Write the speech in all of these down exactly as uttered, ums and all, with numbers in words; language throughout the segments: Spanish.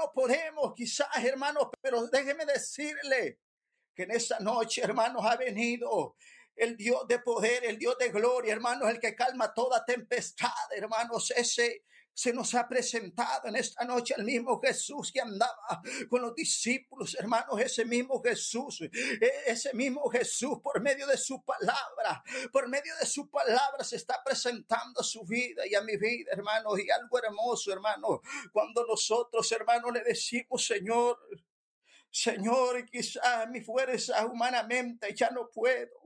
no podemos, quizás, hermanos, pero déjeme decirle que en esta noche, hermanos, ha venido el Dios de poder, el Dios de gloria, hermanos, el que calma toda tempestad, hermanos. Ese se nos ha presentado en esta noche el mismo Jesús que andaba con los discípulos, hermanos, ese mismo Jesús, ese mismo Jesús por medio de su palabra, por medio de su palabra se está presentando a su vida y a mi vida, hermanos, y algo hermoso, hermanos, cuando nosotros, hermanos, le decimos, Señor, Señor, quizás mi fuerza humanamente ya no puedo,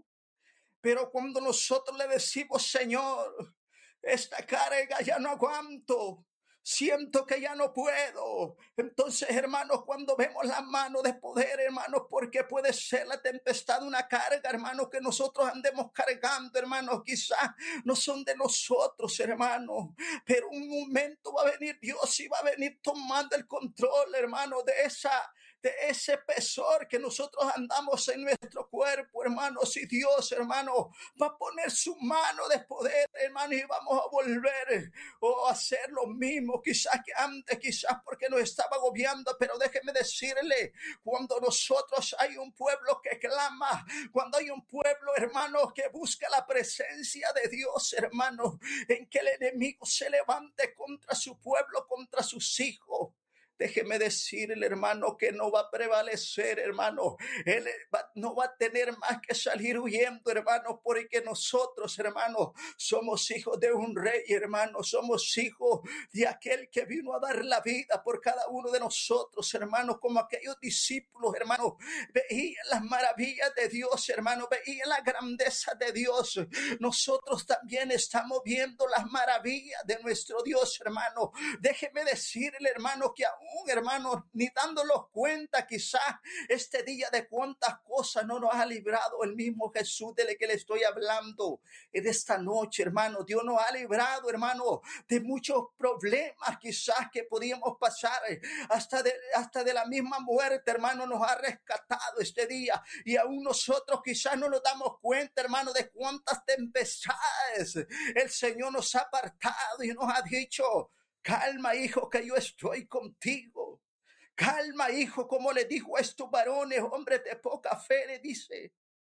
pero cuando nosotros le decimos, Señor, esta carga ya no aguanto, siento que ya no puedo. Entonces, hermanos, cuando vemos la mano de poder, hermanos, porque puede ser la tempestad una carga, hermanos, que nosotros andemos cargando, hermanos, quizás no son de nosotros, hermanos, pero un momento va a venir Dios y va a venir tomando el control, hermanos, de esa de ese pesor que nosotros andamos en nuestro cuerpo, hermanos, y Dios, hermano, va a poner su mano de poder, hermano, y vamos a volver o a hacer lo mismo, quizás que antes, quizás porque nos estaba agobiando, pero déjeme decirle, cuando nosotros hay un pueblo que clama, cuando hay un pueblo, hermano, que busca la presencia de Dios, hermano, en que el enemigo se levante contra su pueblo, contra sus hijos, déjeme decirle, hermano, que no va a prevalecer, hermano. Él va, no va a tener más que salir huyendo, hermano, porque nosotros, hermano, somos hijos de un rey, hermano. Somos hijos de aquel que vino a dar la vida por cada uno de nosotros, hermano, como aquellos discípulos, hermano. Veían las maravillas de Dios, hermano. Veían la grandeza de Dios. Nosotros también estamos viendo las maravillas de nuestro Dios, hermano. Déjeme decirle, hermano, que aún hermanos, ni dándolos cuenta quizás este día de cuántas cosas no nos ha librado el mismo Jesús del que le estoy hablando en esta noche, hermano. Dios nos ha librado, hermano, de muchos problemas quizás que podíamos pasar, hasta de, hasta de la misma muerte, hermano, nos ha rescatado este día y aún nosotros quizás no nos damos cuenta, hermano, de cuántas tempestades el Señor nos ha apartado y nos ha dicho, calma, hijo, que yo estoy contigo. Calma, hijo, como le dijo a estos varones, hombres de poca fe, le dice.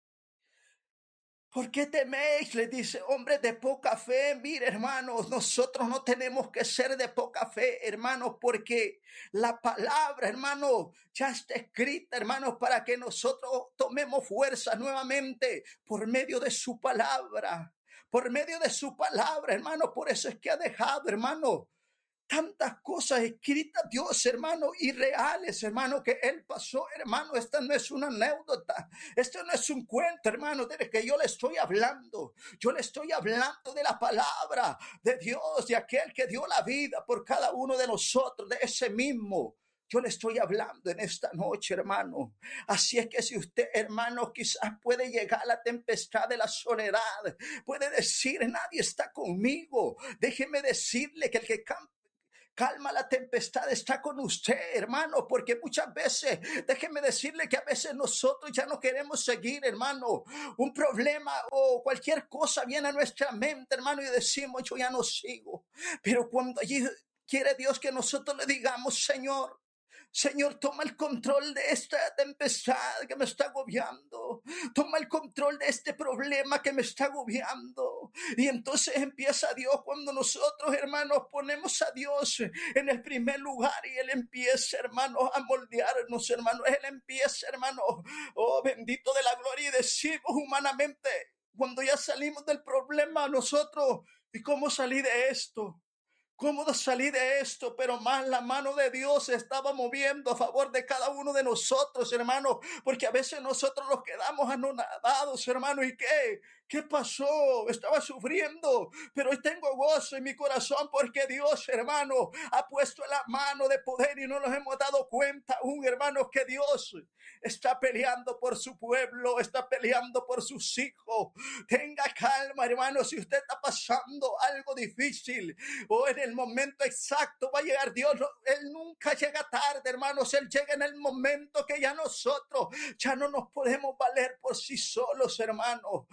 ¿Por qué teméis? Le dice, hombres de poca fe. Mire, hermanos, nosotros no tenemos que ser de poca fe, hermanos, porque la palabra, hermanos, ya está escrita, hermanos, para que nosotros tomemos fuerza nuevamente por medio de su palabra. Por medio de su palabra, hermanos, por eso es que ha dejado, hermanos, tantas cosas escritas, Dios, hermano, irreales, hermano, que Él pasó, hermano. Esta no es una anécdota, esto no es un cuento, hermano, de que yo le estoy hablando. Yo le estoy hablando de la palabra de Dios, de aquel que dio la vida por cada uno de nosotros, de ese mismo. Yo le estoy hablando en esta noche, hermano. Así es que si usted, hermano, quizás puede llegar a la tempestad de la soledad, puede decir, nadie está conmigo. Déjeme decirle que el que campa calma la tempestad está con usted, hermano, porque muchas veces, déjeme decirle que a veces nosotros ya no queremos seguir, hermano. Un problema o cualquier cosa viene a nuestra mente, hermano, y decimos, yo ya no sigo. Pero cuando allí quiere Dios que nosotros le digamos, Señor, Señor, toma el control de esta tempestad que me está agobiando. Toma el control de este problema que me está agobiando. Y entonces empieza Dios cuando nosotros, hermanos, ponemos a Dios en el primer lugar y Él empieza, hermanos, a moldearnos, hermanos. Él empieza, hermanos, oh bendito de la gloria, y decimos humanamente, cuando ya salimos del problema nosotros, ¿y cómo salí de esto? ¿Cómo salí de esto? Pero más la mano de Dios se estaba moviendo a favor de cada uno de nosotros, hermano, porque a veces nosotros nos quedamos anonadados, hermano, ¿y qué? ¿Qué pasó? Estaba sufriendo, pero hoy tengo gozo en mi corazón porque Dios, hermano, ha puesto la mano de poder y no nos hemos dado cuenta aún, hermanos, que Dios está peleando por su pueblo, está peleando por sus hijos. Tenga calma, hermano, si usted está pasando algo difícil o en el momento exacto va a llegar Dios. Él nunca llega tarde, hermanos, Él llega en el momento que ya nosotros ya no nos podemos valer por sí solos, hermanos, y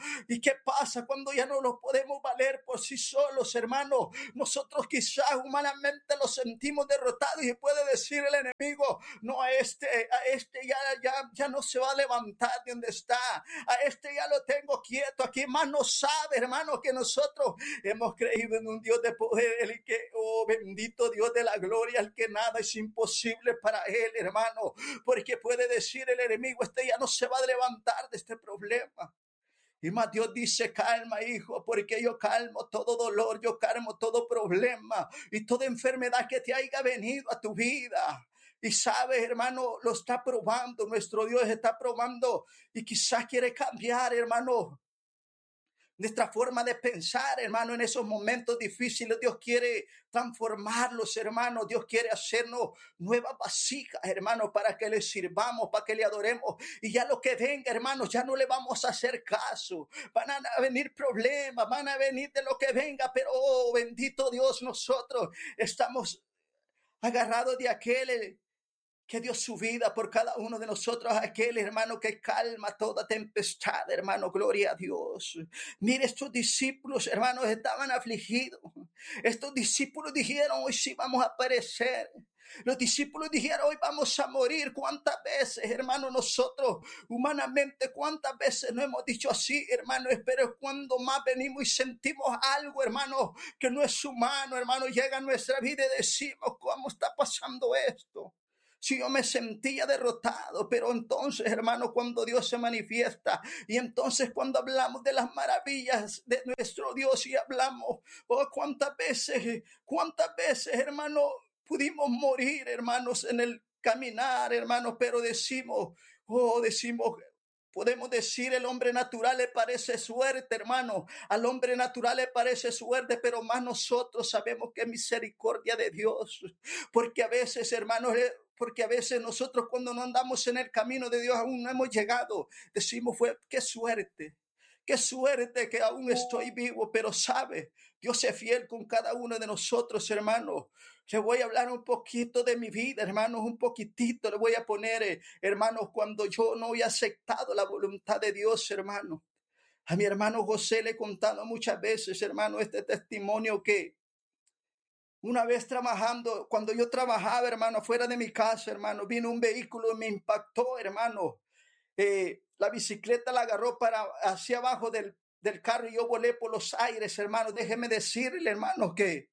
qué pasa cuando ya no lo podemos valer por sí solos, hermano? Nosotros quizás humanamente lo sentimos derrotados y puede decir el enemigo, no, a este, a este ya, ya, ya no se va a levantar de donde está, a este ya lo tengo quieto aquí, más no sabe, hermano, que nosotros hemos creído en un Dios de poder, el que, oh bendito Dios de la gloria, el que nada es imposible para él, hermano, porque puede decir el enemigo, este ya no se va a levantar de este problema. Y más Dios dice, calma, hijo, porque yo calmo todo dolor, yo calmo todo problema y toda enfermedad que te haya venido a tu vida. Y sabes, hermano, lo está probando, nuestro Dios está probando y quizás quiere cambiar, hermano, nuestra forma de pensar, hermano, en esos momentos difíciles. Dios quiere transformarlos, hermano. Dios quiere hacernos nuevas vasijas, hermano, para que le sirvamos, para que le adoremos. Y ya lo que venga, hermanos, ya no le vamos a hacer caso. Van a venir problemas, van a venir de lo que venga, pero, oh, bendito Dios, nosotros estamos agarrados de aquel que dio su vida por cada uno de nosotros, aquel hermano que calma toda tempestad, hermano, gloria a Dios. Mire, estos discípulos, hermanos, estaban afligidos. Estos discípulos dijeron, hoy sí vamos a perecer. Los discípulos dijeron, hoy vamos a morir. ¿Cuántas veces, hermano, nosotros humanamente, cuántas veces no hemos dicho así, hermano? Pero cuando más venimos y sentimos algo, hermano, que no es humano, hermano, llega a nuestra vida y decimos, ¿cómo está pasando esto? Si yo me sentía derrotado, pero entonces, hermano, cuando Dios se manifiesta y entonces cuando hablamos de las maravillas de nuestro Dios y hablamos, oh, cuántas veces, cuántas veces, hermano, pudimos morir, hermanos, en el caminar, hermanos, pero decimos, oh, decimos, podemos decir, el hombre natural le parece suerte, hermano. Al hombre natural le parece suerte, pero más nosotros sabemos que es misericordia de Dios. Porque a veces, hermanos, porque a veces nosotros cuando no andamos en el camino de Dios aún no hemos llegado. Decimos, fue, qué suerte. Qué suerte que aún estoy vivo, pero sabe, Dios es fiel con cada uno de nosotros, hermanos. Le voy a hablar un poquito de mi vida, hermanos, un poquitito le voy a poner, eh, hermanos, cuando yo no había aceptado la voluntad de Dios, hermano. A mi hermano José le he contado muchas veces, hermano, este testimonio que una vez trabajando, cuando yo trabajaba, hermano, fuera de mi casa, hermano, vino un vehículo y me impactó, hermano. Eh, la bicicleta la agarró para hacia abajo del, del carro y yo volé por los aires, hermano. Déjeme decirle, hermano, que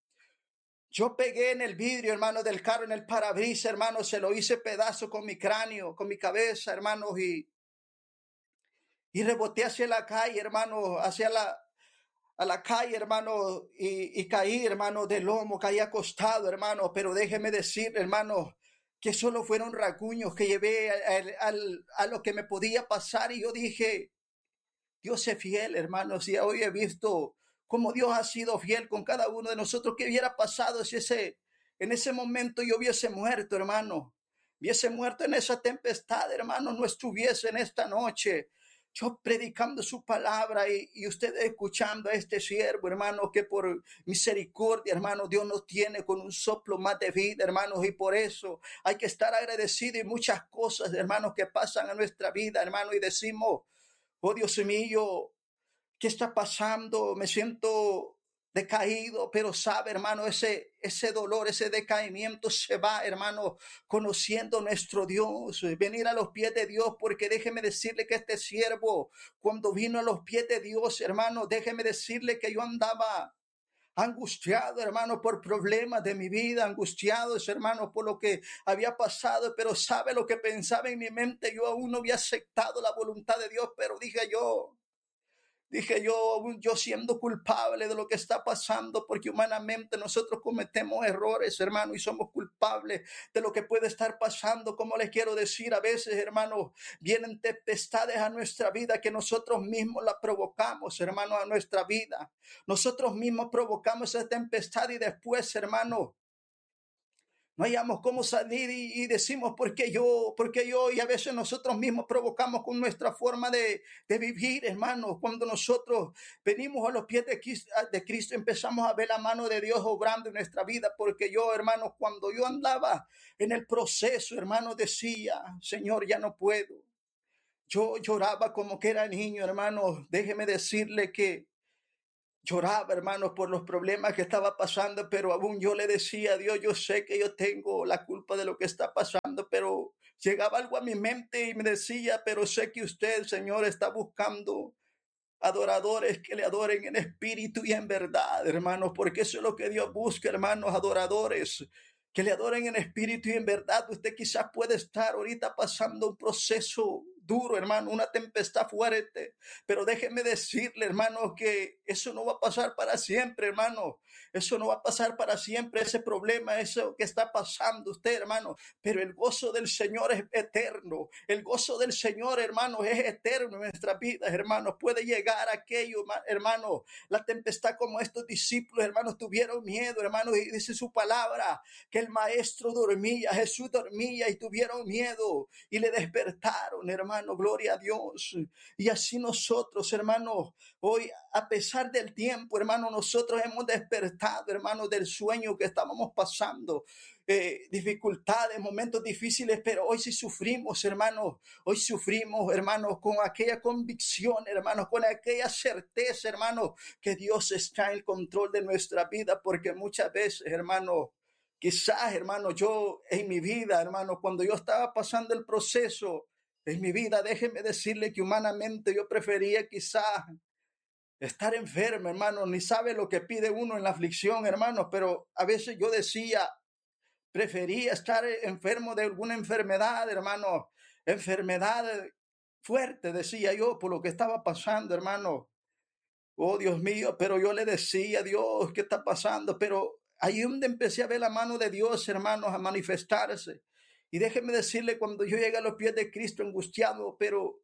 yo pegué en el vidrio, hermano, del carro, en el parabrisas, hermano, se lo hice pedazo con mi cráneo, con mi cabeza, hermano, y, y reboté hacia la calle, hermano, hacia la, a la calle, hermano, y, y caí, hermano, de lomo, caí acostado, hermano, pero déjeme decir, hermano, que solo fueron rasguños que llevé al, al, a lo que me podía pasar y yo dije, Dios es fiel, hermanos, y hoy he visto cómo Dios ha sido fiel con cada uno de nosotros. ¿Qué hubiera pasado si ese, en ese momento yo hubiese muerto, hermano? Hubiese muerto en esa tempestad, hermano, no estuviese en esta noche yo predicando su palabra y, y ustedes escuchando a este siervo, hermano, que por misericordia, hermano, Dios nos tiene con un soplo más de vida, hermanos, y por eso hay que estar agradecido y muchas cosas, hermanos, que pasan en nuestra vida, hermano, y decimos, oh Dios mío, ¿qué está pasando? Me siento decaído, pero sabe, hermano, ese, ese dolor, ese decaimiento se va, hermano, conociendo nuestro Dios, venir a los pies de Dios, porque déjeme decirle que este siervo, cuando vino a los pies de Dios, hermano, déjeme decirle que yo andaba angustiado, hermano, por problemas de mi vida, angustiados, hermano, por lo que había pasado, pero sabe lo que pensaba en mi mente, yo aún no había aceptado la voluntad de Dios, pero dije yo, Dije yo, yo siendo culpable de lo que está pasando, porque humanamente nosotros cometemos errores, hermano, y somos culpables de lo que puede estar pasando. Como les quiero decir, a veces, hermano, vienen tempestades a nuestra vida que nosotros mismos la provocamos, hermano, a nuestra vida. Nosotros mismos provocamos esa tempestad y después, hermano, no hayamos cómo salir y, y decimos, ¿por qué yo? ¿Por qué yo? Y a veces nosotros mismos provocamos con nuestra forma de, de vivir, hermanos. Cuando nosotros venimos a los pies de Cristo, de Cristo, empezamos a ver la mano de Dios obrando en nuestra vida. Porque yo, hermanos, cuando yo andaba en el proceso, hermano, decía, Señor, ya no puedo. yo lloraba como que era niño, hermano. Déjeme decirle que lloraba, hermano, por los problemas que estaba pasando, pero aún yo le decía a Dios, yo sé que yo tengo la culpa de lo que está pasando, pero llegaba algo a mi mente y me decía, pero sé que usted, Señor, está buscando adoradores que le adoren en espíritu y en verdad, hermanos, porque eso es lo que Dios busca, hermanos, adoradores que le adoren en espíritu y en verdad. Usted quizás puede estar ahorita pasando un proceso duro, hermano, una tempestad fuerte, pero déjeme decirle, hermano, que eso no va a pasar para siempre, hermano. Eso no va a pasar para siempre, ese problema, eso que está pasando usted, hermano. Pero el gozo del Señor es eterno. El gozo del Señor, hermano, es eterno en nuestras vidas, hermanos. Puede llegar aquello, hermano, la tempestad como estos discípulos, hermanos, tuvieron miedo, hermanos, y dice su palabra que el maestro dormía, Jesús dormía y tuvieron miedo y le despertaron, hermano, gloria a Dios. Y así nosotros, hermanos, hoy, a pesar del tiempo, hermano, nosotros hemos despertado, hermano, del sueño que estábamos pasando. Eh, dificultades, momentos difíciles, pero hoy sí sufrimos, hermanos. Hoy sufrimos, hermanos, con aquella convicción, hermanos, con aquella certeza, hermanos, que Dios está en el control de nuestra vida, porque muchas veces, hermanos, quizás, hermano, yo en mi vida, hermano, cuando yo estaba pasando el proceso en mi vida, déjeme decirle que humanamente yo prefería quizás estar enfermo, hermano. Ni sabe lo que pide uno en la aflicción, hermano, pero a veces yo decía, prefería estar enfermo de alguna enfermedad, hermano, enfermedad fuerte, decía yo, por lo que estaba pasando, hermano. Oh, Dios mío, pero yo le decía, Dios, ¿qué está pasando? Pero ahí donde empecé a ver la mano de Dios, hermanos, a manifestarse. Y déjeme decirle, cuando yo llegué a los pies de Cristo angustiado, pero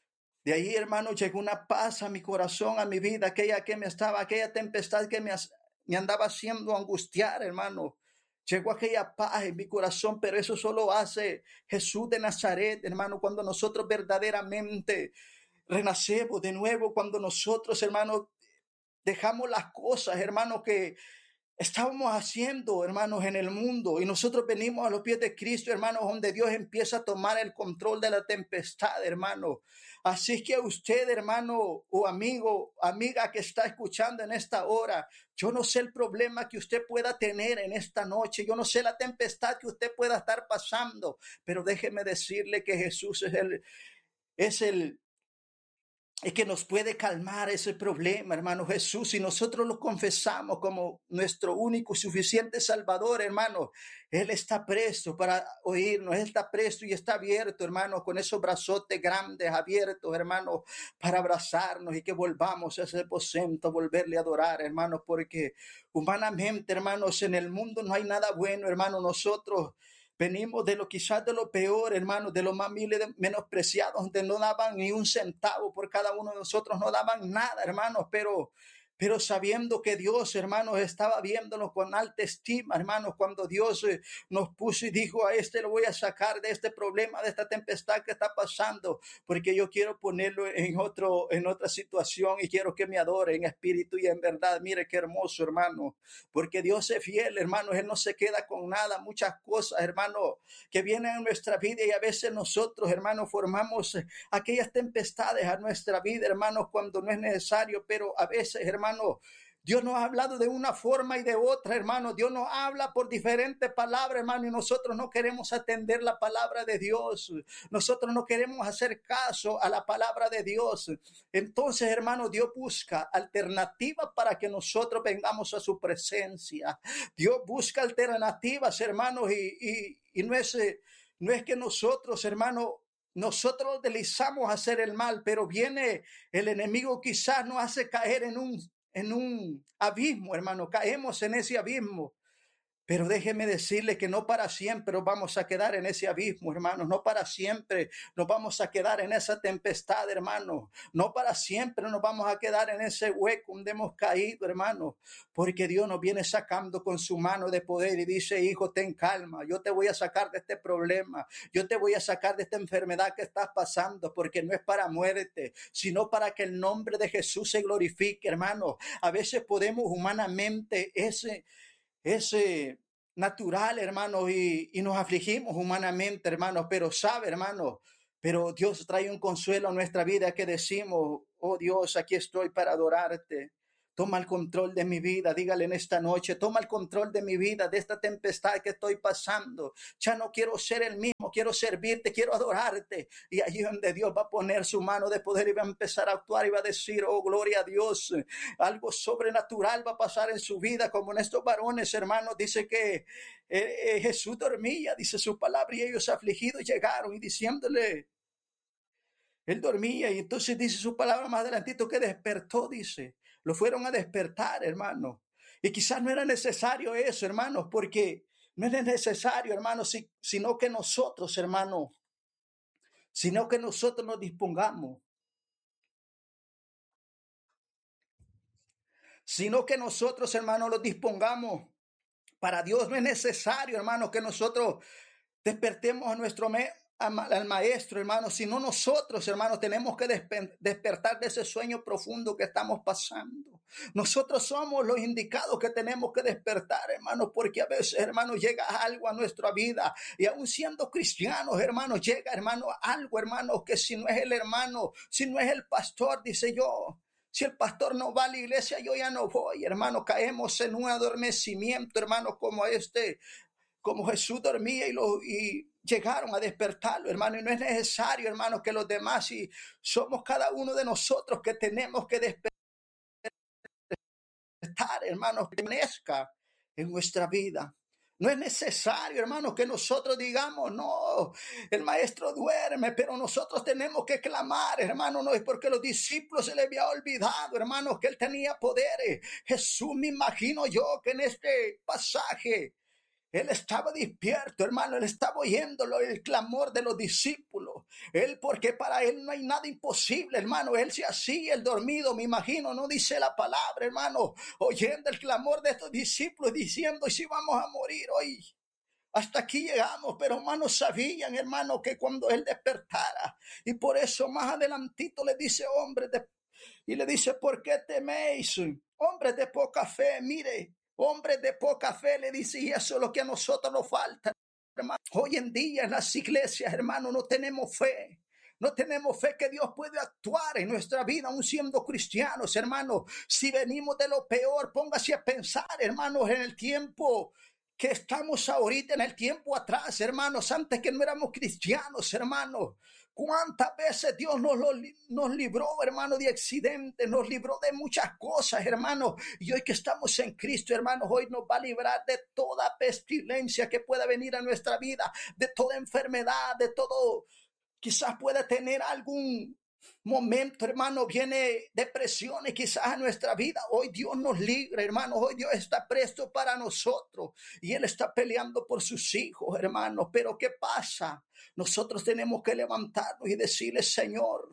de ahí, hermano, llegó una paz a mi corazón, a mi vida, aquella que me estaba, aquella tempestad que me, me andaba haciendo angustiar, hermano. Llegó aquella paz en mi corazón, pero eso solo hace Jesús de Nazaret, hermano, cuando nosotros verdaderamente renacemos de nuevo, cuando nosotros, hermanos, dejamos las cosas, hermanos, que estábamos haciendo, hermanos, en el mundo, y nosotros venimos a los pies de Cristo, hermanos, donde Dios empieza a tomar el control de la tempestad, hermano. Así que usted, hermano o amigo, amiga que está escuchando en esta hora, yo no sé el problema que usted pueda tener en esta noche, yo no sé la tempestad que usted pueda estar pasando, pero déjeme decirle que Jesús es el, es el es que nos puede calmar ese problema, hermano Jesús, si nosotros lo confesamos como nuestro único y suficiente Salvador, hermano. Él está presto para oírnos, Él está presto y está abierto, hermano, con esos brazotes grandes abiertos, hermano, para abrazarnos y que volvamos a ese aposento, volverle a adorar, hermano, porque humanamente, hermanos, en el mundo no hay nada bueno, hermano. Nosotros venimos de lo quizás de lo peor, hermanos, de lo más menospreciados, donde no daban ni un centavo por cada uno de nosotros, no daban nada, hermanos, pero, pero sabiendo que Dios, hermanos, estaba viéndonos con alta estima, hermanos, cuando Dios eh, nos puso y dijo, a este lo voy a sacar de este problema, de esta tempestad que está pasando, porque yo quiero ponerlo en, otro, en otra situación y quiero que me adore en espíritu y en verdad. Mire qué hermoso, hermano, porque Dios es fiel, hermanos, Él no se queda con nada, muchas cosas, hermano, que vienen a nuestra vida y a veces nosotros, hermanos, formamos aquellas tempestades a nuestra vida, hermanos, cuando no es necesario, pero a veces, hermanos, Dios nos ha hablado de una forma y de otra, hermano. Dios nos habla por diferentes palabras, hermano, y nosotros no queremos atender la palabra de Dios. Nosotros no queremos hacer caso a la palabra de Dios. Entonces, hermano, Dios busca alternativas para que nosotros vengamos a su presencia. Dios busca alternativas, hermanos, y, y, y no es, no es que nosotros, hermano, nosotros deslizamos a hacer el mal, pero viene el enemigo, quizás nos hace caer en un en un abismo, hermano, caemos en ese abismo. Pero déjeme decirle que no para siempre vamos a quedar en ese abismo, hermano. No para siempre nos vamos a quedar en esa tempestad, hermano. No para siempre nos vamos a quedar en ese hueco donde hemos caído, hermano. Porque Dios nos viene sacando con su mano de poder y dice, hijo, ten calma. Yo te voy a sacar de este problema. Yo te voy a sacar de esta enfermedad que estás pasando, porque no es para muerte, sino para que el nombre de Jesús se glorifique, hermano. A veces podemos humanamente ese... es eh, natural, hermano, y, y nos afligimos humanamente, hermano, pero sabe, hermano, Pero Dios trae un consuelo a nuestra vida que decimos, oh Dios, aquí estoy para adorarte. Toma el control de mi vida, dígale en esta noche, toma el control de mi vida, de esta tempestad que estoy pasando. Ya no quiero ser el mismo, quiero servirte, quiero adorarte. Y allí donde Dios va a poner su mano de poder y va a empezar a actuar y va a decir, oh, gloria a Dios. Algo sobrenatural va a pasar en su vida, como en estos varones, hermanos. Dice que eh, eh, Jesús dormía, dice su palabra, y ellos afligidos llegaron y diciéndole, él dormía, y entonces dice su palabra más adelantito que despertó, dice. Lo fueron a despertar, hermano. Y quizás no era necesario eso, hermanos, porque no es necesario, hermanos, si, sino que nosotros, hermanos, sino que nosotros nos dispongamos. Sino que nosotros, hermanos, los dispongamos. Para Dios no es necesario, hermanos, que nosotros despertemos a nuestro me al maestro, hermanos, sino nosotros, hermanos, tenemos que desper despertar de ese sueño profundo que estamos pasando. Nosotros somos los indicados que tenemos que despertar, hermanos, porque a veces, hermanos, llega algo a nuestra vida y aún siendo cristianos, hermanos, llega, hermanos, algo, hermanos, que si no es el hermano, si no es el pastor, dice yo, si el pastor no va a la iglesia, yo ya no voy, hermanos, caemos en un adormecimiento, hermanos, como este, como Jesús dormía y, lo, y llegaron a despertarlo, hermano, y no es necesario, hermano, que los demás, y somos cada uno de nosotros que tenemos que despertar, hermanos, que permanezca en nuestra vida. No es necesario, hermanos, que nosotros digamos, no, el maestro duerme, pero nosotros tenemos que clamar, hermano, no es porque los discípulos se les había olvidado, hermanos, que él tenía poderes. Jesús, me imagino yo que en este pasaje, él estaba despierto, hermano, él estaba oyéndolo, el clamor de los discípulos. Él, porque para él no hay nada imposible, hermano. Él se hacía el dormido, me imagino, no dice la palabra, hermano, oyendo el clamor de estos discípulos, diciendo, y si vamos a morir hoy. Hasta aquí llegamos, pero hermanos sabían, hermano, que cuando él despertara, y por eso más adelantito le dice, hombre, de, y le dice, ¿por qué teméis? Hombres de poca fe, mire. Hombres de poca fe, le dice, y eso es lo que a nosotros nos falta, hermano. Hoy en día en las iglesias, hermano, no tenemos fe. No tenemos fe que Dios puede actuar en nuestra vida, aún siendo cristianos, hermano. Si venimos de lo peor, póngase a pensar, hermanos, en el tiempo que estamos ahorita, en el tiempo atrás, hermanos, antes que no éramos cristianos, hermanos. ¿Cuántas veces Dios nos, lo, nos libró, hermano, de accidentes, nos libró de muchas cosas, hermano? Y hoy que estamos en Cristo, hermanos, hoy nos va a librar de toda pestilencia que pueda venir a nuestra vida, de toda enfermedad, de todo, quizás pueda tener algún momento, hermano, viene depresiones quizás a nuestra vida. Hoy Dios nos libre, hermano. Hoy Dios está presto para nosotros y Él está peleando por sus hijos, hermanos. Pero ¿qué pasa? Nosotros tenemos que levantarnos y decirle, Señor,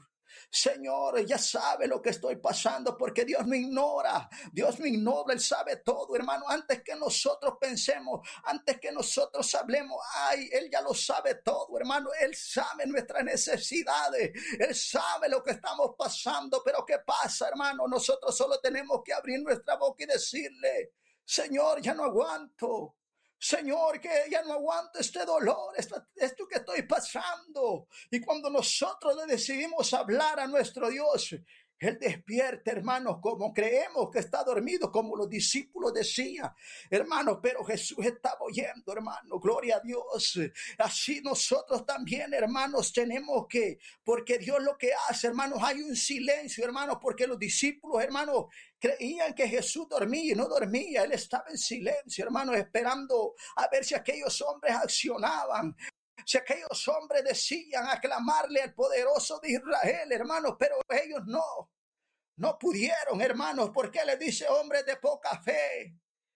Señor, ya sabe lo que estoy pasando, porque Dios no ignora, Dios no ignora, Él sabe todo, hermano. Antes que nosotros pensemos, antes que nosotros hablemos, ay, Él ya lo sabe todo, hermano. Él sabe nuestras necesidades, Él sabe lo que estamos pasando. Pero ¿qué pasa, hermano? Nosotros solo tenemos que abrir nuestra boca y decirle, Señor, ya no aguanto. Señor, que ya no aguanto este dolor, esto, esto que estoy pasando. Y cuando nosotros le decidimos hablar a nuestro Dios, Él despierta, hermanos, como creemos que está dormido, como los discípulos decían, hermanos, pero Jesús estaba oyendo, hermano, gloria a Dios. Así nosotros también, hermanos, tenemos que, porque Dios lo que hace, hermanos, hay un silencio, hermanos, porque los discípulos, hermanos, creían que Jesús dormía y no dormía. Él estaba en silencio, hermanos, esperando a ver si aquellos hombres accionaban. Si aquellos hombres decían aclamarle al poderoso de Israel, hermanos, pero ellos no, no pudieron, hermanos, porque le dice, hombres de poca fe.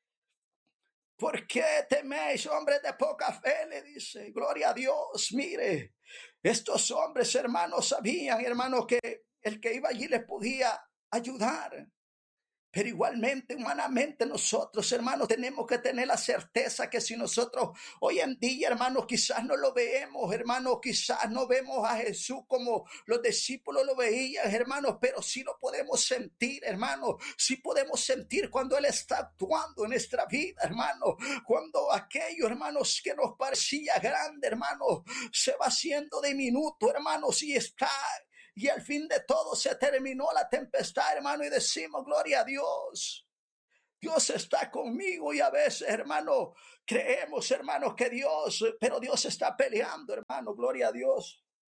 ¿Por qué teméis, hombres de poca fe? Le dice, gloria a Dios. Mire, estos hombres, hermanos, sabían, hermanos, que el que iba allí les podía ayudar. Pero igualmente, humanamente, nosotros, hermanos, tenemos que tener la certeza que si nosotros hoy en día, hermanos, quizás no lo vemos, hermanos, quizás no vemos a Jesús como los discípulos lo veían, hermanos, pero sí lo podemos sentir, hermanos, sí podemos sentir cuando Él está actuando en nuestra vida, hermanos, cuando aquello, hermanos, que nos parecía grande, hermanos, se va haciendo diminuto, hermanos, y está... Y al fin de todo se terminó la tempestad, hermano, y decimos, gloria a Dios. Dios está conmigo y a veces, hermano, creemos, hermano, que Dios, pero Dios está peleando, hermano, gloria a Dios.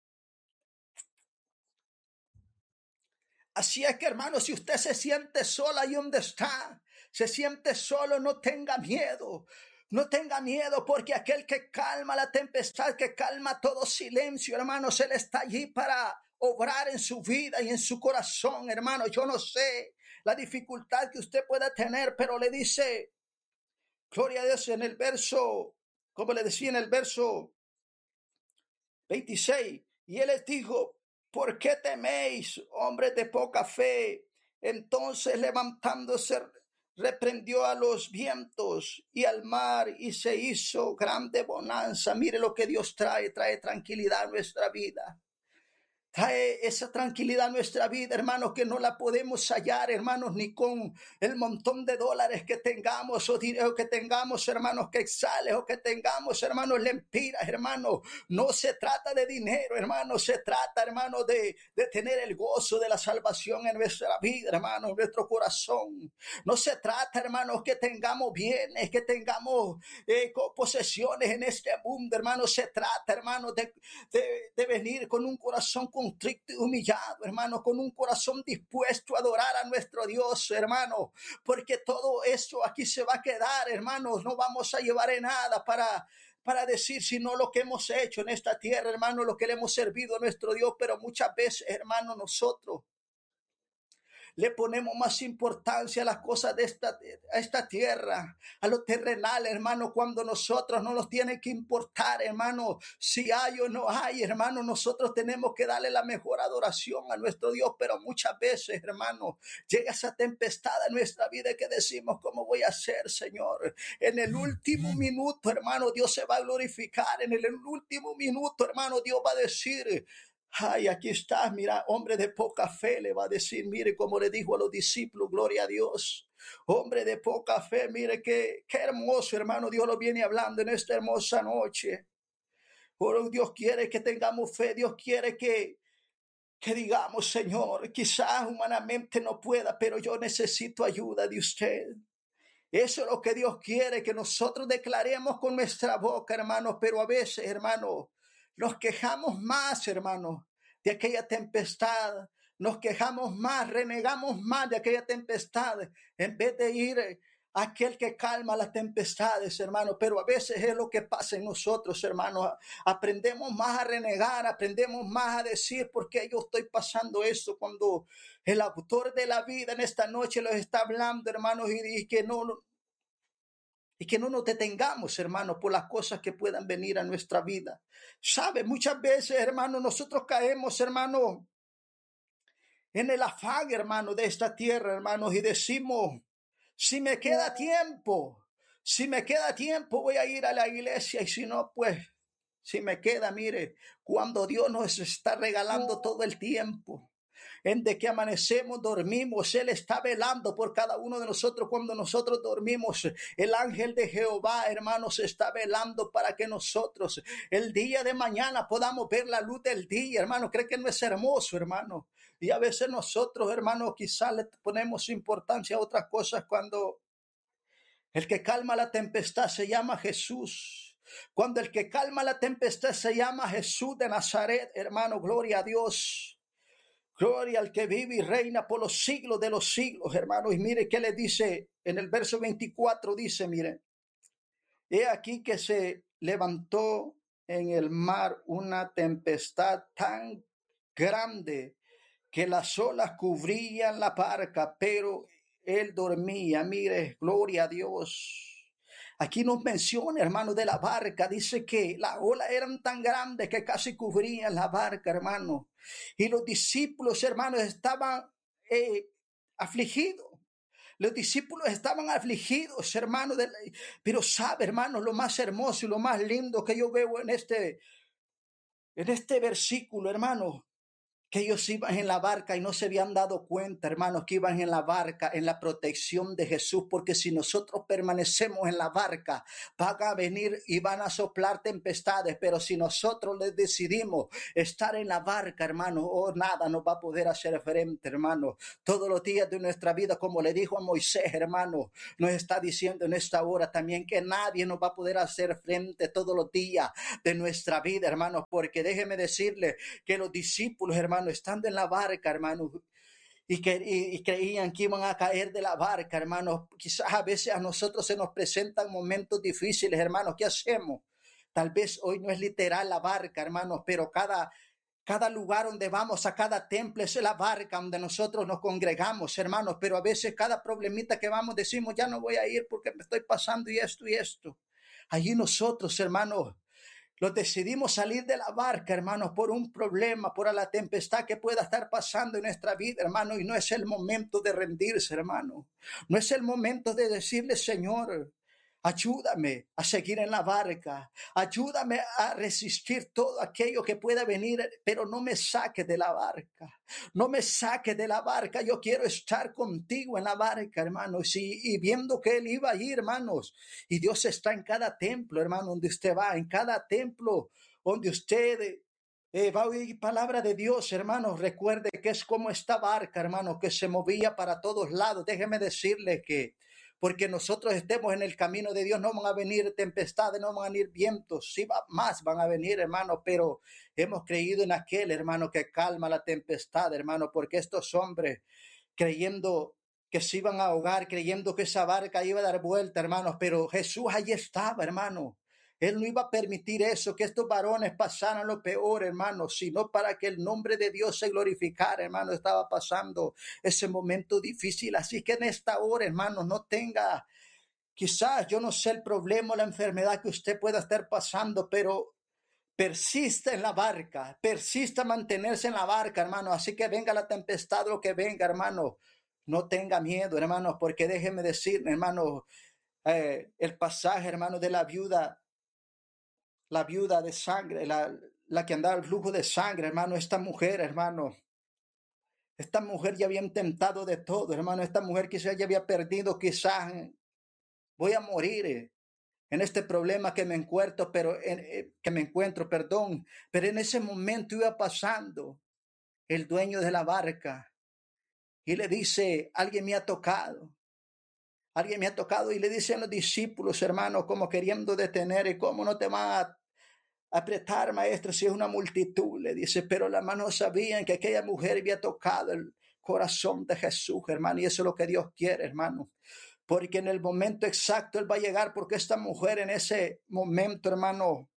Así es que, hermano, si usted se siente sola ahí donde está, se siente solo, no tenga miedo. No tenga miedo, porque aquel que calma la tempestad, que calma todo silencio, hermanos, Él está allí para obrar en su vida y en su corazón, hermano. Yo no sé la dificultad que usted pueda tener, pero le dice, gloria a Dios, en el verso, como le decía en el verso veintiséis, y Él les dijo, ¿por qué teméis, hombres de poca fe? Entonces, levantándose, reprendió a los vientos y al mar y se hizo grande bonanza. Mire lo que Dios trae, trae tranquilidad a nuestra vida. Trae esa tranquilidad a nuestra vida, hermanos, que no la podemos hallar, hermanos, ni con el montón de dólares que tengamos o dinero que tengamos, hermanos, que exhales o que tengamos, hermanos, lempiras, hermanos. No se trata de dinero, hermanos, se trata, hermanos, de, de tener el gozo de la salvación en nuestra vida, hermanos, en nuestro corazón. No se trata, hermanos, que tengamos bienes, que tengamos eh, posesiones en este mundo, hermanos. Se trata, hermanos, de, de, de venir con un corazón con contrito y humillado, hermano, con un corazón dispuesto a adorar a nuestro Dios, hermano, porque todo esto aquí se va a quedar, hermanos, no vamos a llevar en nada para, para decir sino lo que hemos hecho en esta tierra, hermano, lo que le hemos servido a nuestro Dios, pero muchas veces, hermano, nosotros le ponemos más importancia a las cosas de esta, a esta tierra, a lo terrenal, hermano, cuando nosotros no nos tiene que importar, hermano, si hay o no hay, hermano, nosotros tenemos que darle la mejor adoración a nuestro Dios, pero muchas veces, hermano, llega esa tempestad a nuestra vida que decimos, ¿cómo voy a hacer, Señor? En el último minuto, hermano, Dios se va a glorificar, en el último minuto, hermano, Dios va a decir, ay, aquí estás, mira, hombre de poca fe, le va a decir, mire como le dijo a los discípulos, gloria a Dios. Hombre de poca fe, mire qué, qué hermoso, hermano, Dios lo viene hablando en esta hermosa noche. Oh, Dios quiere que tengamos fe, Dios quiere que, que digamos, Señor, quizás humanamente no pueda, pero yo necesito ayuda de usted. Eso es lo que Dios quiere, que nosotros declaremos con nuestra boca, hermanos, pero a veces, hermanos, nos quejamos más, hermanos, de aquella tempestad. Nos quejamos más, renegamos más de aquella tempestad, en vez de ir a aquel que calma las tempestades, hermanos. Pero a veces es lo que pasa en nosotros, hermanos. Aprendemos más a renegar, aprendemos más a decir, ¿por qué yo estoy pasando esto? Cuando el autor de la vida en esta noche los está hablando, hermanos, y, y que no... Y que no nos detengamos, hermano, por las cosas que puedan venir a nuestra vida. ¿Sabe? Muchas veces, hermano, nosotros caemos, hermano, en el afán, hermano, de esta tierra, hermanos, y decimos, si me queda tiempo, si me queda tiempo, voy a ir a la iglesia, y si no, pues, si me queda, mire, cuando Dios nos está regalando todo el tiempo. En de que amanecemos, dormimos, Él está velando por cada uno de nosotros. Cuando nosotros dormimos, el ángel de Jehová, hermanos, está velando para que nosotros el día de mañana podamos ver la luz del día, hermano. ¿Cree que no es hermoso, hermano? Y a veces nosotros, hermanos, quizás le ponemos importancia a otras cosas cuando el que calma la tempestad se llama Jesús. Cuando el que calma la tempestad se llama Jesús de Nazaret, hermano, gloria a Dios. Gloria al que vive y reina por los siglos de los siglos, hermanos. Y mire qué le dice en el verso veinticuatro, dice, mire, he aquí que se levantó en el mar una tempestad tan grande que las olas cubrían la barca, pero él dormía. Mire, gloria a Dios. Aquí nos menciona, hermano, de la barca. Dice que las olas eran tan grandes que casi cubrían la barca, hermano. Y los discípulos, hermanos, estaban eh, afligidos. Los discípulos estaban afligidos, hermanos, pero sabe, hermanos, lo más hermoso y lo más lindo que yo veo en este, en este versículo, hermanos, que ellos iban en la barca y no se habían dado cuenta, hermanos, que iban en la barca, en la protección de Jesús, porque si nosotros permanecemos en la barca, van a venir y van a soplar tempestades, pero si nosotros les decidimos estar en la barca, hermanos, oh, nada nos va a poder hacer frente, hermanos. Todos los días de nuestra vida, como le dijo a Moisés, hermanos, nos está diciendo en esta hora también que nadie nos va a poder hacer frente todos los días de nuestra vida, hermanos, porque déjeme decirle que los discípulos, hermanos, estando en la barca, hermanos, y, que, y, y creían que iban a caer de la barca, hermanos. Quizás a veces a nosotros se nos presentan momentos difíciles, hermanos. ¿Qué hacemos? Tal vez hoy no es literal la barca, hermanos, pero cada, cada lugar donde vamos, a cada templo, es la barca donde nosotros nos congregamos, hermanos. Pero a veces cada problemita que vamos decimos, ya no voy a ir porque me estoy pasando y esto y esto. Allí nosotros, hermanos, los decidimos salir de la barca, hermanos, por un problema, por la tempestad que pueda estar pasando en nuestra vida, hermano. Y no es el momento de rendirse, hermano. No es el momento de decirle, Señor, ayúdame a seguir en la barca. Ayúdame a resistir todo aquello que pueda venir, pero no me saque de la barca. No me saque de la barca. Yo quiero estar contigo en la barca, hermanos. Y, y viendo que Él iba allí, hermanos. Y Dios está en cada templo, hermano, donde usted va. En cada templo donde usted eh, va a oír palabra de Dios, hermanos. Recuerde que es como esta barca, hermano, que se movía para todos lados. Déjeme decirle que porque nosotros estemos en el camino de Dios, no van a venir tempestades, no van a venir vientos, sí va, más van a venir, hermano, pero hemos creído en aquel, hermano, que calma la tempestad, hermano, porque estos hombres, creyendo que se iban a ahogar, creyendo que esa barca iba a dar vuelta, hermanos, pero Jesús allí estaba, hermano. Él no iba a permitir eso, que estos varones pasaran lo peor, hermano, sino para que el nombre de Dios se glorificara, hermano. Estaba pasando ese momento difícil. Así que en esta hora, hermano, no tenga, quizás, yo no sé el problema o la enfermedad que usted pueda estar pasando, pero persista en la barca, persista a mantenerse en la barca, hermano. Así que venga la tempestad, lo que venga, hermano. No tenga miedo, hermano, porque déjeme decir, hermano, eh, el pasaje, hermano, de la viuda, la viuda de sangre, la, la que andaba el flujo de sangre, hermano, esta mujer, hermano, esta mujer ya había intentado de todo, hermano, esta mujer quizás ya había perdido, quizás voy a morir en este problema que me encuentro, pero en, que me encuentro, perdón, pero en ese momento iba pasando el dueño de la barca y le dice, alguien me ha tocado. Alguien me ha tocado y le dicen los discípulos, hermanos, como queriendo detener, y cómo no te van a apretar, maestro, si es una multitud, le dice, pero las manos sabían que aquella mujer había tocado el corazón de Jesús, hermano, y eso es lo que Dios quiere, hermano, porque en el momento exacto Él va a llegar, porque esta mujer en ese momento, hermano,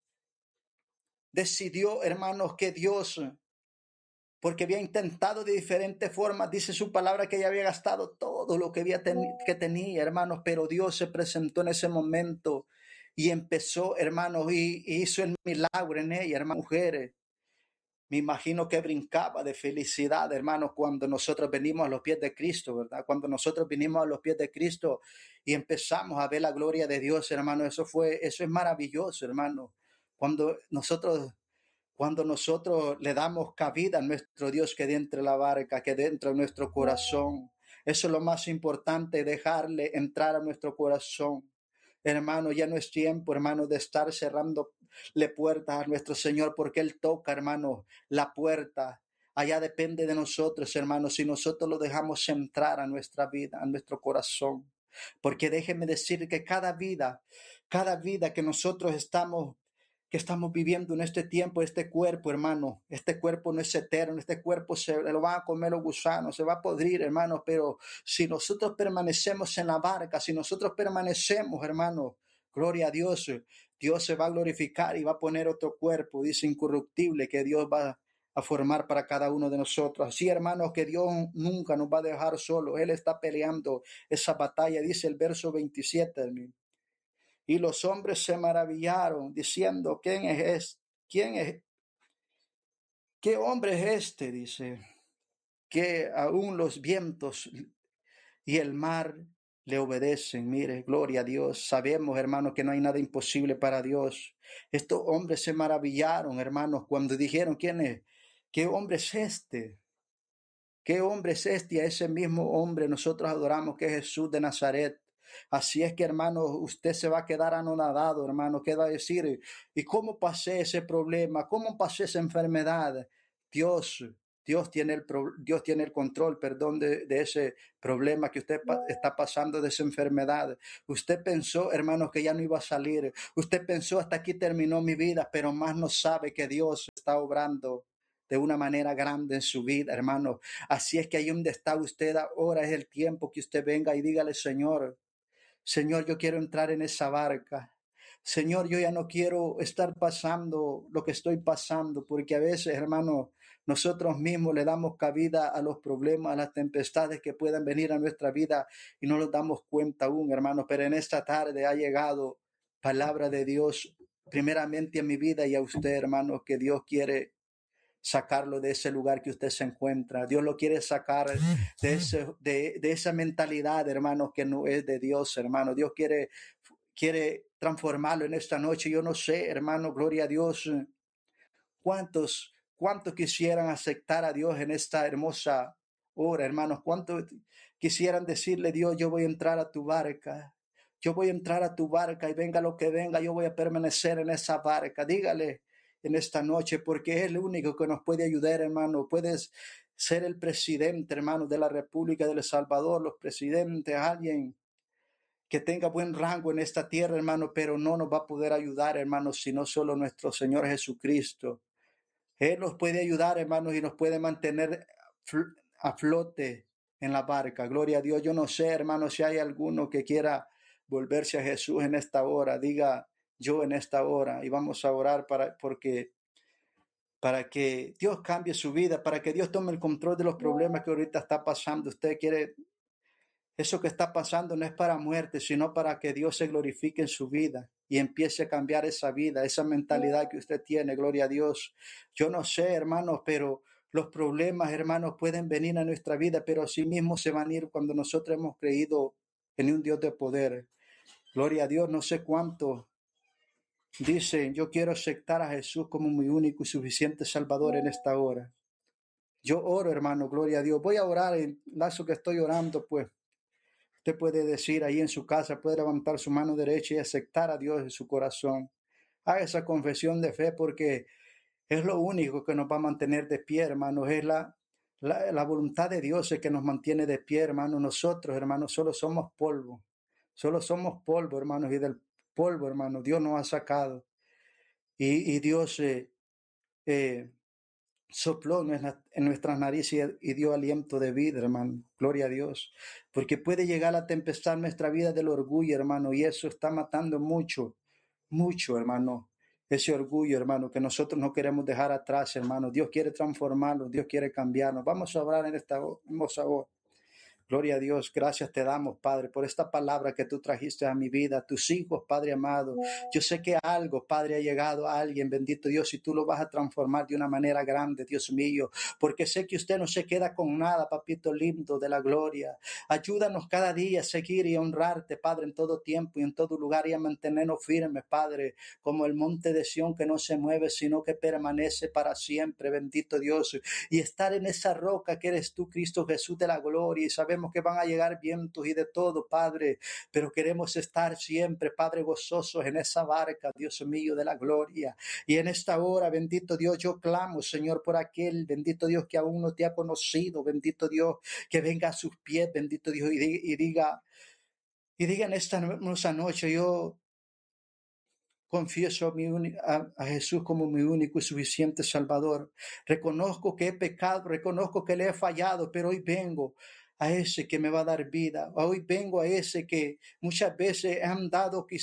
decidió, hermanos, que Dios, porque había intentado de diferentes formas, dice su palabra que ella había gastado todo lo que, había ten, que tenía, hermanos, pero Dios se presentó en ese momento y empezó, hermanos, y, y hizo el milagro en ella, hermanos, mujeres. Me imagino que brincaba de felicidad, hermanos, cuando nosotros venimos a los pies de Cristo, ¿verdad? Cuando nosotros vinimos a los pies de Cristo y empezamos a ver la gloria de Dios, hermano, eso fue, eso es maravilloso, hermano. Cuando nosotros Cuando nosotros le damos cabida a nuestro Dios que dentro de la barca, que dentro de nuestro corazón. Eso es lo más importante, dejarle entrar a nuestro corazón. Hermano, ya no es tiempo, hermano, de estar cerrándole puertas a nuestro Señor, porque Él toca, hermano, la puerta. Allá depende de nosotros, hermano, si nosotros lo dejamos entrar a nuestra vida, a nuestro corazón. Porque déjeme decir que cada vida, cada vida que nosotros estamos que estamos viviendo en este tiempo, este cuerpo, hermano, este cuerpo no es eterno, este cuerpo se lo van a comer los gusanos, se va a podrir, hermano, pero si nosotros permanecemos en la barca, si nosotros permanecemos, hermano, gloria a Dios, Dios se va a glorificar y va a poner otro cuerpo, dice incorruptible, que Dios va a formar para cada uno de nosotros. Así, hermanos, que Dios nunca nos va a dejar solos, Él está peleando esa batalla, dice el verso veintisiete, hermano. Y los hombres se maravillaron diciendo, ¿quién es este? ¿Quién es? ¿Qué hombre es este? Dice, que aún los vientos y el mar le obedecen. Mire, gloria a Dios. Sabemos, hermanos, que no hay nada imposible para Dios. Estos hombres se maravillaron, hermanos, cuando dijeron, ¿quién es? ¿Qué hombre es este? ¿Qué hombre es este? Y a ese mismo hombre nosotros adoramos, que es Jesús de Nazaret. Así es que, hermano, usted se va a quedar anonadado, hermano. ¿Qué va a decir? ¿Y cómo pasé ese problema? ¿Cómo pasé esa enfermedad? Dios, Dios tiene el, Dios tiene el control, perdón, de, de ese problema que usted pa está pasando, de esa enfermedad. Usted pensó, hermano, que ya no iba a salir. Usted pensó, hasta aquí terminó mi vida, pero más no sabe que Dios está obrando de una manera grande en su vida, hermano. Así es que ahí donde está usted ahora es el tiempo que usted venga y dígale, Señor, Señor, yo quiero entrar en esa barca. Señor, yo ya no quiero estar pasando lo que estoy pasando, porque a veces, hermano, nosotros mismos le damos cabida a los problemas, a las tempestades que puedan venir a nuestra vida y no nos damos cuenta aún, hermano. Pero en esta tarde ha llegado palabra de Dios, primeramente a mi vida y a usted, hermano, que Dios quiere sacarlo de ese lugar que usted se encuentra. Dios lo quiere sacar de, ese, de, de esa mentalidad, hermanos, que no es de Dios, hermano. Dios quiere, quiere transformarlo en esta noche. Yo no sé, hermano, gloria a Dios, cuántos, cuántos quisieran aceptar a Dios en esta hermosa hora, hermanos. Cuántos quisieran decirle, Dios, yo voy a entrar a tu barca. Yo voy a entrar a tu barca y venga lo que venga, yo voy a permanecer en esa barca. Dígale en esta noche, porque es el único que nos puede ayudar, hermano. Puedes ser el presidente, hermano, de la República de El Salvador, los presidentes, alguien que tenga buen rango en esta tierra, hermano, pero no nos va a poder ayudar, hermano, sino solo nuestro Señor Jesucristo. Él nos puede ayudar, hermanos, y nos puede mantener a flote en la barca. Gloria a Dios. Yo no sé, hermanos, si hay alguno que quiera volverse a Jesús en esta hora. Diga, yo en esta hora. Y vamos a orar para, porque, para que Dios cambie su vida, para que Dios tome el control de los problemas que ahorita está pasando. Usted quiere, eso que está pasando no es para muerte, sino para que Dios se glorifique en su vida y empiece a cambiar esa vida, esa mentalidad que usted tiene. Gloria a Dios. Yo no sé, hermanos, pero los problemas, hermanos, pueden venir a nuestra vida, pero así mismo se van a ir cuando nosotros hemos creído en un Dios de poder. Gloria a Dios. No sé cuánto dicen, yo quiero aceptar a Jesús como mi único y suficiente Salvador en esta hora. Yo oro, hermano, gloria a Dios. Voy a orar en lazo que estoy orando, pues. Usted puede decir ahí en su casa, puede levantar su mano derecha y aceptar a Dios en su corazón. Haga esa confesión de fe, porque es lo único que nos va a mantener de pie, hermanos. Es la, la, la voluntad de Dios el que nos mantiene de pie, hermanos. Nosotros, hermanos, solo somos polvo. Solo somos polvo, hermanos. Y del polvo, hermanos, Dios nos ha sacado. Y, y Dios eh, eh, sopló en nuestras narices y dio aliento de vida, hermano. Gloria a Dios. Porque puede llegar la tempestad en nuestra vida del orgullo, hermano. Y eso está matando mucho, mucho, hermano. Ese orgullo, hermano, que nosotros no queremos dejar atrás, hermano. Dios quiere transformarnos, Dios quiere cambiarnos. Vamos a orar en esta hermosa hora. Gloria a Dios, gracias te damos, Padre, por esta palabra que tú trajiste a mi vida, tus hijos, Padre amado. Yo sé que algo, Padre, ha llegado a alguien, bendito Dios, y tú lo vas a transformar de una manera grande, Dios mío, porque sé que usted no se queda con nada, papito lindo de la gloria. Ayúdanos cada día a seguir y honrarte, Padre, en todo tiempo y en todo lugar, y a mantenernos firmes, Padre, como el monte de Sión que no se mueve, sino que permanece para siempre, bendito Dios, y estar en esa roca que eres tú, Cristo Jesús de la gloria, y sabemos que van a llegar vientos y de todo, Padre, pero queremos estar siempre, Padre, gozosos en esa barca, Dios mío, de la gloria. Y en esta hora, bendito Dios, yo clamo, Señor, por aquel, bendito Dios, que aún no te ha conocido, bendito Dios, que venga a sus pies, bendito Dios, y diga, y diga, y diga en esta hermosa noche, yo confieso a, mi a, a Jesús como mi único y suficiente Salvador. Reconozco que he pecado, reconozco que le he fallado, pero hoy vengo a ese que me va a dar vida. Hoy vengo a ese que muchas veces han dado quizás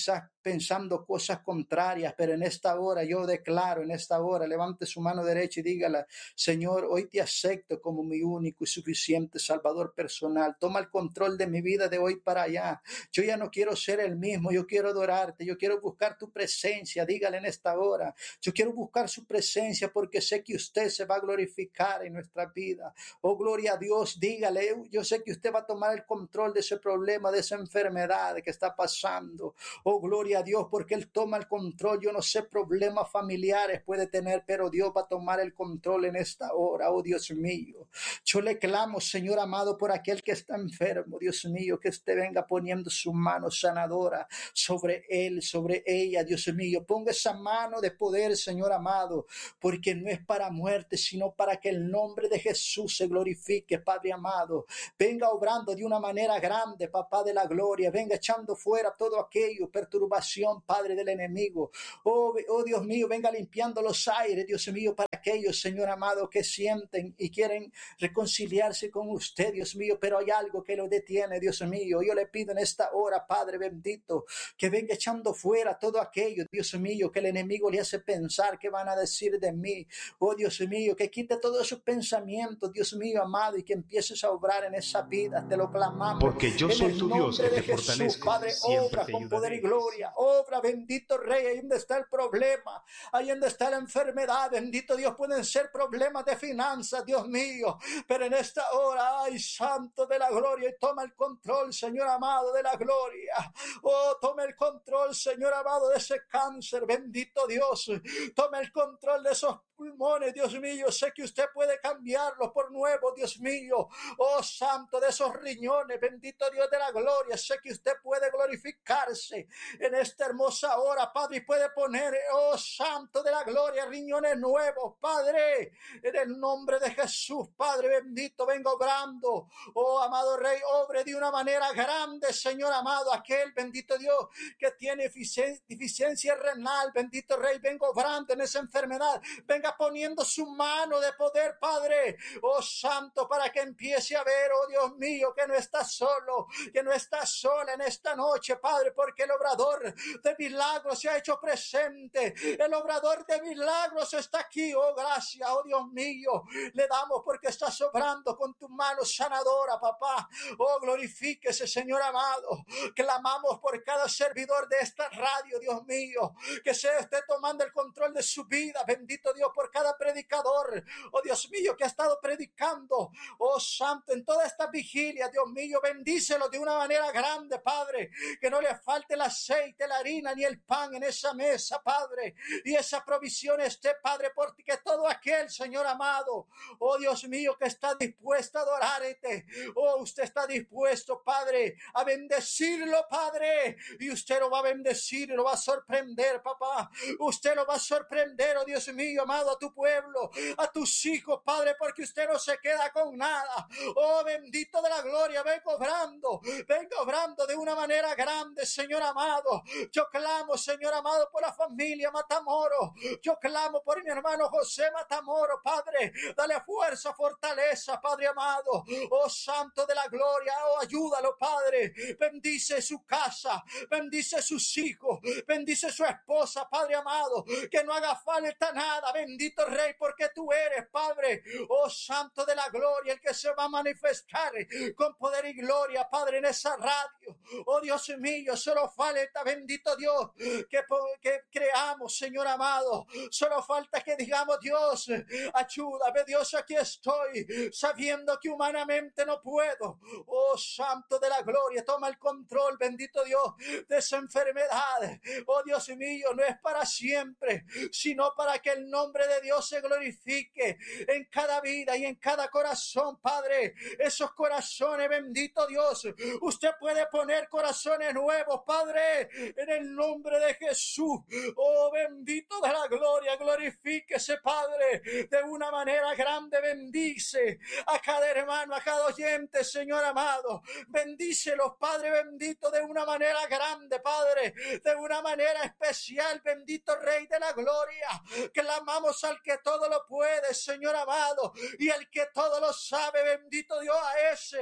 pensando cosas contrarias, pero en esta hora yo declaro, en esta hora, levante su mano derecha y dígala: Señor, hoy te acepto como mi único y suficiente Salvador personal. Toma el control de mi vida de hoy para allá. Yo ya no quiero ser el mismo, yo quiero adorarte, yo quiero buscar tu presencia. Dígale en esta hora: yo quiero buscar su presencia porque sé que usted se va a glorificar en nuestra vida. Oh, gloria a Dios. Dígale: yo sé que usted va a tomar el control de ese problema, de esa enfermedad que está pasando. Oh, gloria a Dios, porque Él toma el control. Yo no sé problemas familiares puede tener, pero Dios va a tomar el control en esta hora. Oh, Dios mío, yo le clamo, Señor amado, por aquel que está enfermo. Dios mío, que usted venga poniendo su mano sanadora sobre él, sobre ella. Dios mío, ponga esa mano de poder, Señor amado, porque no es para muerte, sino para que el nombre de Jesús se glorifique, Padre amado. Venga obrando de una manera grande, Papá de la gloria. Venga echando fuera todo aquello, perturbación, Padre del enemigo. Oh, oh Dios mío, venga limpiando los aires, Dios mío, para aquellos, Señor amado, que sienten y quieren reconciliarse con usted, Dios mío, pero hay algo que lo detiene, Dios mío. Yo le pido en esta hora, Padre bendito, que venga echando fuera todo aquello, Dios mío, que el enemigo le hace pensar que van a decir de mí. Oh, Dios mío, que quite todos esos pensamientos, Dios mío amado, y que empieces a obrar en esa vida. Te lo clamamos. Porque yo soy tu Dios que te fortalezco. Padre, obra con poder y gloria. Obra, bendito Rey, ahí donde está el problema, ahí donde está la enfermedad. Bendito Dios, pueden ser problemas de finanzas, Dios mío, pero en esta hora, ay, Santo de la gloria, y toma el control, Señor amado, de la gloria. Oh, toma el control, Señor amado, de ese cáncer, bendito Dios. Toma el control de esos pulmones, Dios mío. Sé que usted puede cambiarlos por nuevos, Dios mío. Oh, Santo, de esos riñones, bendito Dios de la gloria. Sé que usted puede glorificarse en esta hermosa hora, Padre, y puede poner, oh, Santo de la gloria, riñones nuevos, Padre, en el nombre de Jesús. Padre bendito, vengo obrando, oh, amado Rey, obre de una manera grande, Señor amado, aquel, bendito Dios, que tiene deficiencia renal, bendito Rey, vengo obrando en esa enfermedad. Venga poniendo su mano de poder, Padre, oh, Santo, para que empiece a ver, oh, Dios mío, que no está solo, que no está sola en esta noche, Padre, porque el obrador de milagros se ha hecho presente. El obrador de milagros está aquí. Oh, gracias, oh Dios mío, le damos porque estás obrando con tu mano sanadora, papá. Oh, glorifíquese, Señor amado. Clamamos por cada servidor de esta radio, Dios mío, que se esté tomando el control de su vida. Bendito Dios, por cada predicador, oh Dios mío, que ha estado predicando, oh Santo, en toda esta vigilia, Dios mío, bendícelo de una manera grande, Padre, que no le falte el aceite, la harina ni el pan en esa mesa, Padre, y esa provisión esté, Padre, porque todo aquel, Señor amado, oh Dios mío, que está dispuesto a adorarte, oh, usted está dispuesto, Padre, a bendecirlo, Padre, y usted lo va a bendecir y lo va a sorprender, papá. Usted lo va a sorprender, oh Dios mío, amado, a tu pueblo, a tus hijos, Padre, porque usted no se queda con nada. Oh, bendito de la gloria, venga obrando, venga obrando de una manera grande, Señor amado. Yo clamo, Señor amado, por la familia Matamoro. Yo clamo por mi hermano José Matamoro, Padre. Dale fuerza, fortaleza, Padre amado. Oh, Santo de la gloria, oh, ayúdalo, Padre. Bendice su casa, bendice sus hijos, bendice su esposa, Padre amado. Que no haga falta nada, bendito Rey, porque tú eres, Padre. Oh, Santo de la gloria, el que se va a manifestar con poder y gloria, Padre, en esa radio. Oh, Dios mío, solo falta, bendito Dios, que, que creamos, Señor amado. Solo falta que digamos, Dios, ayúdame, Dios, aquí estoy, sabiendo que humanamente no puedo. Oh, Santo de la gloria, toma el control, bendito Dios, de esa enfermedad. Oh, Dios mío, no es para siempre, sino para que el nombre de Dios se glorifique en cada vida y en cada corazón, Padre. Esos corazones, bendito Dios, usted puede poner corazones nuevos, Padre, en el nombre de Jesús. Oh, bendito de la gloria, glorifíquese, Padre, de una manera grande. Bendice a cada hermano, a cada oyente, Señor amado. Bendícelos, Padre bendito, de una manera grande, Padre, de una manera especial, bendito Rey de la gloria. Clamamos al que todo lo puede, Señor amado, y al que todo lo sabe, bendito Dios, a ese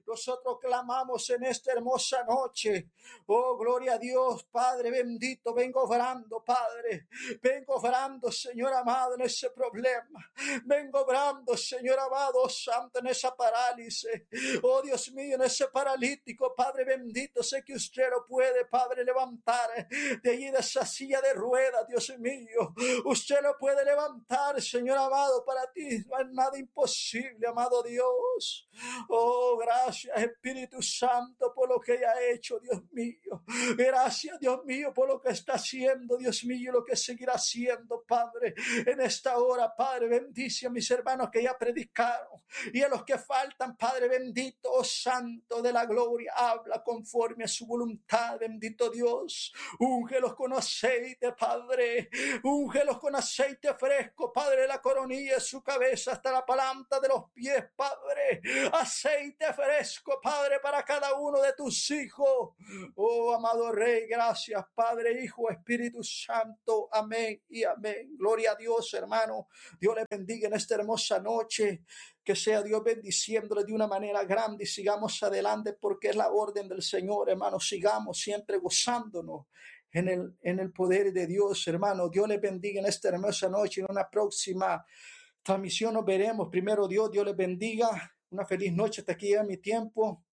nosotros clamamos en esta hermosa noche. Oh, gloria a Dios, Padre bendito, vengo obrando, Padre, vengo obrando, Señor amado, en ese problema, vengo obrando, Señor amado, santo, en esa parálisis, oh Dios mío, en ese paralítico, Padre bendito, sé que usted lo puede, Padre, levantar de allí de esa silla de ruedas, Dios mío, usted lo puede levantar, Señor amado, para ti no hay nada imposible, amado Dios. Oh, gracias, Espíritu Santo, por lo que ya ha hecho, Dios mío. Gracias, Dios mío, por lo que está haciendo, Dios mío, lo que seguirá haciendo, Padre. En esta hora, Padre, bendice a mis hermanos que ya predicaron y a los que faltan, Padre bendito, oh Santo de la gloria, habla conforme a su voluntad, bendito Dios. Úngelos con aceite, Padre. Úngelos con aceite fresco, Padre, de la coronilla de su cabeza hasta la planta de los pies, Padre. Aceite fresco, Padre, para cada uno de tus hijos. Oh, amado Rey, gracias, Padre, Hijo, Espíritu Santo. Amén y amén. Gloria a Dios, hermano. Dios le bendiga en esta hermosa noche. Que sea Dios bendiciéndole de una manera grande y sigamos adelante porque es la orden del Señor, hermano. Sigamos siempre gozándonos en el, en el poder de Dios, hermano. Dios le bendiga en esta hermosa noche. En una próxima transmisión nos veremos. Primero Dios, Dios les bendiga. Una feliz noche. Hasta aquí llega mi tiempo.